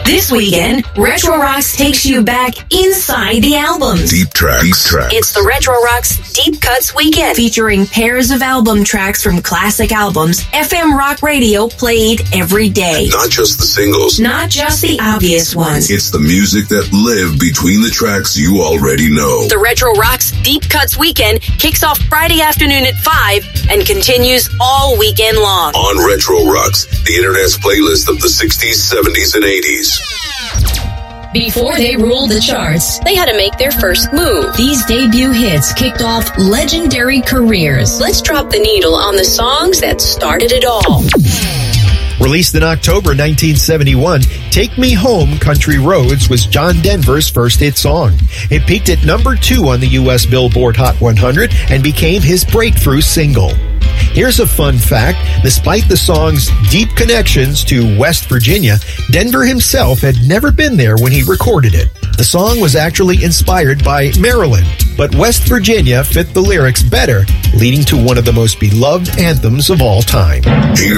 This weekend, Retro Rocks takes you back inside the albums. Deep tracks. It's the Retro Rocks Deep Cuts Weekend, featuring pairs of album tracks from classic albums FM rock radio played every day. Not just the singles. Not just the obvious ones. It's the music that lived between the tracks you already know. The Retro Rocks Deep Cuts Weekend kicks off Friday afternoon at 5 and continues all weekend long. On Retro Rocks, the internet's playlist of the 60s, 70s, and 80s. Before they ruled the charts, they had to make their first move. These debut hits kicked off legendary careers. Let's drop the needle on the songs that started it all. Released in October 1971, Take Me Home, Country Roads was John Denver's first hit song. It peaked at number 2 on the U.S. Billboard Hot 100 and became his breakthrough single. Here's a fun fact. Despite the song's deep connections to West Virginia, Denver himself had never been there when he recorded it. The song was actually inspired by Maryland, but West Virginia fit the lyrics better, leading to one of the most beloved anthems of all time. Here